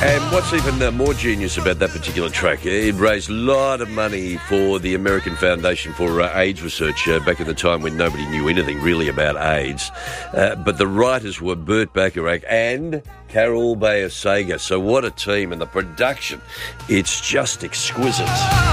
And what's even more genius about that particular track, it raised a lot of money for the American Foundation for AIDS Research back at the time when nobody knew anything really about AIDS. But the writers were Burt Bacharach and Carol Bayer Sager. So what a team, and the production, it's just exquisite.